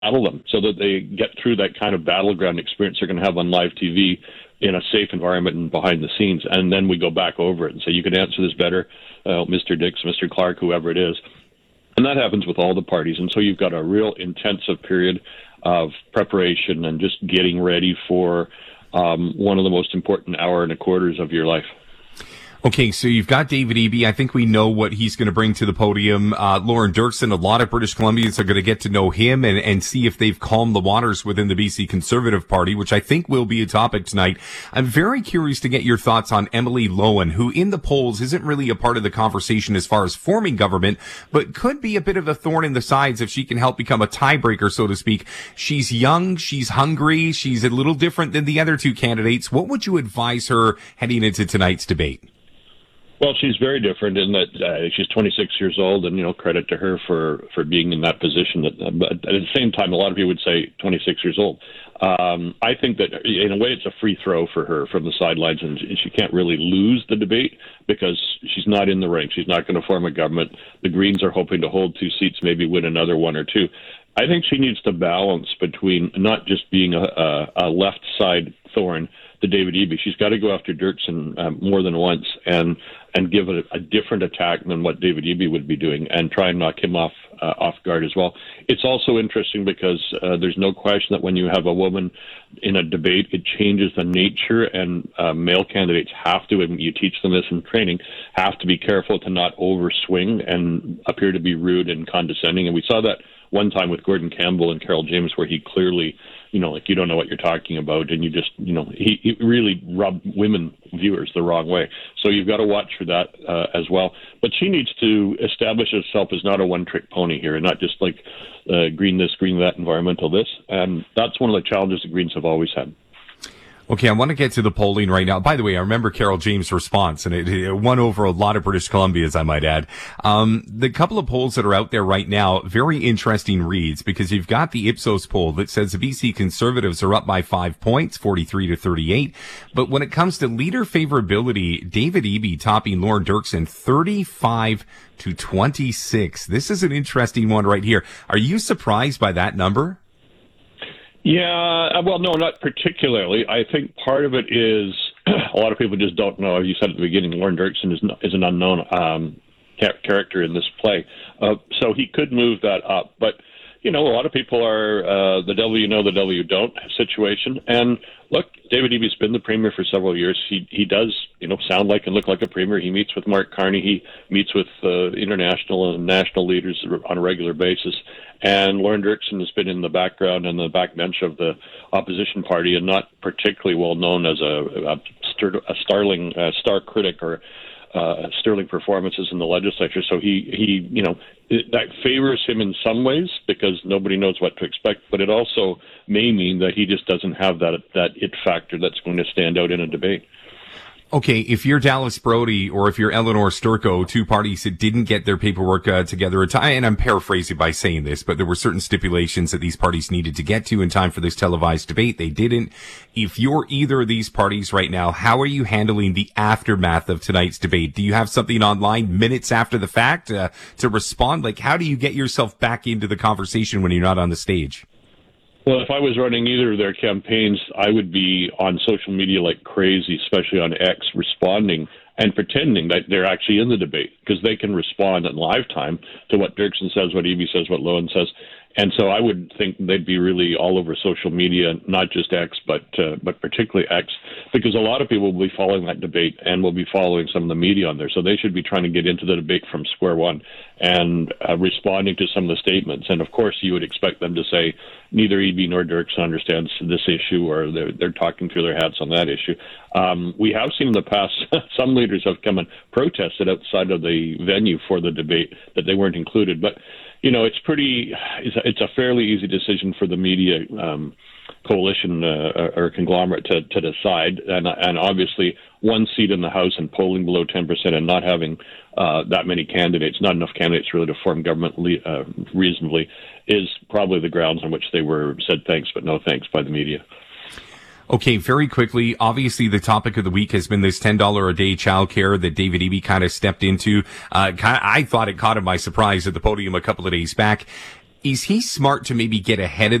battle them so that they get through that kind of battleground experience they're going to have on live TV in a safe environment and behind the scenes. And then we go back over it and say, you can answer this better, Mr. Dix, Mr. Clark, whoever it is. And that happens with all the parties. And so you've got a real intensive period of preparation and just getting ready for one of the most important hour and a quarters of your life. Okay, so you've got David Eby. I think we know what he's going to bring to the podium. Lauren Dirksen, a lot of British Columbians are going to get to know him and see if they've calmed the waters within the BC Conservative Party, which I think will be a topic tonight. I'm very curious to get your thoughts on Emily Lowen, who in the polls isn't really a part of the conversation as far as forming government, but could be a bit of a thorn in the sides if she can help become a tiebreaker, so to speak. She's young, she's hungry, she's a little different than the other two candidates. What would you advise her heading into tonight's debate? Well, she's very different in that she's 26 years old, and, credit to her for being in that position. But at the same time, a lot of people would say 26 years old. I think that, in a way, it's a free throw for her from the sidelines, and she can't really lose the debate because she's not in the ranks. She's not going to form a government. The Greens are hoping to hold 2 seats, maybe win another 1 or 2. I think she needs to balance between not just being a left side thorn to David Eby. She's got to go after Dirksen more than once and give it a different attack than what David Eby would be doing and try and knock him off guard as well. It's also interesting because there's no question that when you have a woman in a debate, it changes the nature, and male candidates have to, and you teach them this in training, have to be careful to not overswing and appear to be rude and condescending. And we saw that one time with Gordon Campbell and Carol James, where he clearly, you don't know what you're talking about, and you just, he really rubbed women viewers the wrong way. So you've got to watch for that as well. But she needs to establish herself as not a one-trick pony here, and not just like green this, green that, environmental this. And that's one of the challenges the Greens have always had. Okay, I want to get to the polling right now. By the way, I remember Carol James' response, and it won over a lot of British Columbians, I might add. The couple of polls that are out there right now, very interesting reads, because you've got the Ipsos poll that says the BC Conservatives are up by 5 points, 43-38. But when it comes to leader favorability, David Eby topping Lauren Dirksen 35-26. This is an interesting one right here. Are you surprised by that number? Yeah, well, no, not particularly. I think part of it is a lot of people just don't know. As you said at the beginning, Lauren Dirksen is an unknown character in this play. So he could move that up. But, a lot of people are the devil you know, the devil you don't situation. And look, David Eby's been the premier for several years. He does, sound like and look like a premier. He meets with Mark Carney. He meets with international and national leaders on a regular basis. And Lauren Dirksen has been in the background and the backbench of the opposition party, and not particularly well known as a star critic or sterling performances in the legislature. So he that favors him in some ways because nobody knows what to expect. But it also may mean that he just doesn't have that it factor that's going to stand out in a debate. Okay, if you're Dallas Brody or if you're Eleanor Sturko, two parties that didn't get their paperwork together in time, and I'm paraphrasing by saying this, but there were certain stipulations that these parties needed to get to in time for this televised debate. They didn't. If you're either of these parties right now, how are you handling the aftermath of tonight's debate? Do you have something online minutes after the fact to respond? Like, how do you get yourself back into the conversation when you're not on the stage? Well, if I was running either of their campaigns, I would be on social media like crazy, especially on X, responding and pretending that they're actually in the debate, because they can respond in live time to what Dirksen says, what Eby says, what Lowen says. And so I would think they'd be really all over social media, not just X, but particularly X, because a lot of people will be following that debate and will be following some of the media on there. So they should be trying to get into the debate from square one and responding to some of the statements. And of course, you would expect them to say neither Eby nor Dirksen understands this issue, or they're talking through their hats on that issue. We have seen in the past some leaders have come and protested outside of the venue for the debate that they weren't included, but it's a fairly easy decision for the media coalition or conglomerate to decide. And obviously, one seat in the House and polling below 10% and not having that many candidates, not enough candidates really to form government reasonably, is probably the grounds on which they were said thanks but no thanks by the media. Okay, very quickly, obviously the topic of the week has been this $10 a day childcare that David Eby kind of stepped into. I thought it caught him by surprise at the podium a couple of days back. is he smart to maybe get ahead of